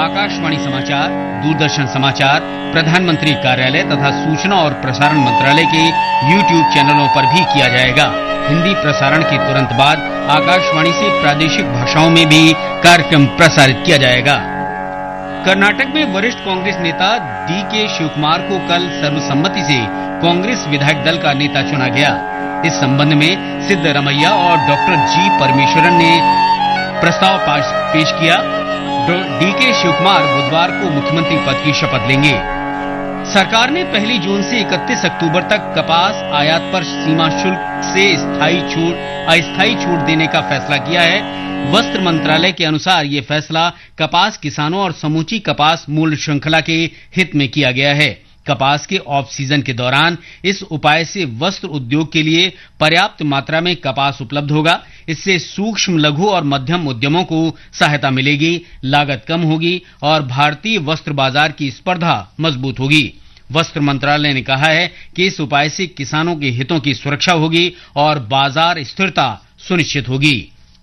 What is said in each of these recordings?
आकाशवाणी समाचार, दूरदर्शन समाचार, प्रधानमंत्री कार्यालय तथा सूचना और प्रसारण मंत्रालय के YouTube चैनलों पर भी किया जाएगा। हिंदी प्रसारण के तुरंत बाद आकाशवाणी से प्रादेशिक भाषाओं में भी कार्यक्रम प्रसारित किया जाएगा। कर्नाटक में वरिष्ठ कांग्रेस नेता डी.के. शिवकुमार को कल सर्वसम्मति से कांग्रेस विधायक दल का नेता चुना गया। इस संबंध में सिद्धरमैया और डॉक्टर जी. परमेश्वरन ने प्रस्ताव पेश किया। डी.के. शिवकुमार बुधवार को मुख्यमंत्री पद की शपथ लेंगे। सरकार ने 1 जून से 31 अक्टूबर तक कपास आयात पर सीमा शुल्क से अस्थायी छूट देने का फैसला किया है। वस्त्र मंत्रालय के अनुसार ये फैसला कपास किसानों और समूची कपास मूल्य श्रृंखला के हित में किया गया है। कपास के ऑफ सीजन के दौरान इस उपाय से वस्त्र उद्योग के लिए पर्याप्त मात्रा में कपास उपलब्ध होगा। इससे सूक्ष्म, लघु और मध्यम उद्यमों को सहायता मिलेगी, लागत कम होगी और भारतीय वस्त्र बाजार की स्पर्धा मजबूत होगी। वस्त्र मंत्रालय ने कहा है कि इस उपाय से किसानों के हितों की सुरक्षा होगी और बाजार स्थिरता सुनिश्चित होगी।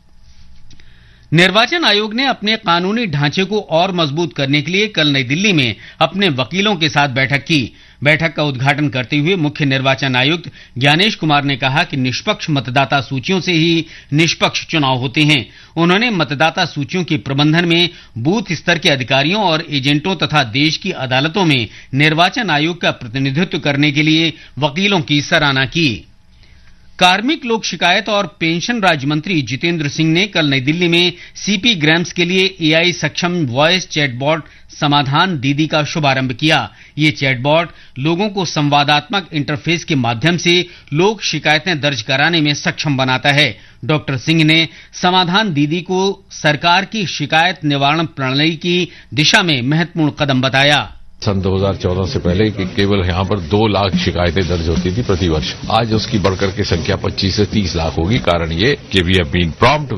निर्वाचन आयोग ने अपने कानूनी ढांचे को और मजबूत करने के लिए कल नई दिल्ली में अपने वकीलों के साथ बैठक की। बैठक का उद्घाटन करते हुए मुख्य निर्वाचन आयुक्त ज्ञानेश कुमार ने कहा कि निष्पक्ष मतदाता सूचियों से ही निष्पक्ष चुनाव होते हैं। उन्होंने मतदाता सूचियों के प्रबंधन में बूथ स्तर के अधिकारियों और एजेंटों तथा देश की अदालतों में निर्वाचन आयोग का प्रतिनिधित्व करने के लिए वकीलों की सराहना की। कार्मिक लोक शिकायत और पेंशन राज्य मंत्री जितेंद्र सिंह ने कल नई दिल्ली में सीपी ग्राम्स के लिए एआई सक्षम वॉइस चैटबॉट समाधान दीदी का शुभारंभ किया। ये चैटबॉट लोगों को संवादात्मक इंटरफेस के माध्यम से लोक शिकायतें दर्ज कराने में सक्षम बनाता है। डॉक्टर सिंह ने समाधान दीदी को सरकार की शिकायत निवारण प्रणाली की दिशा में महत्वपूर्ण कदम बताया। सन 2014 से पहले कि केवल यहाँ पर 2 लाख शिकायतें दर्ज होती थी प्रति वर्ष। आज उसकी बढ़कर के संख्या 25 से 30 लाख होगी। कारण ये कि वी हैव बीन प्रॉम्प्ट।